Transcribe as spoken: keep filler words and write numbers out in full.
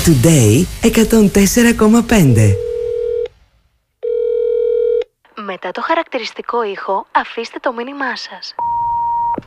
Today εκατόν τέσσερα κόμμα πέντε. Μετά το χαρακτηριστικό ήχο, αφήστε το μήνυμά σας.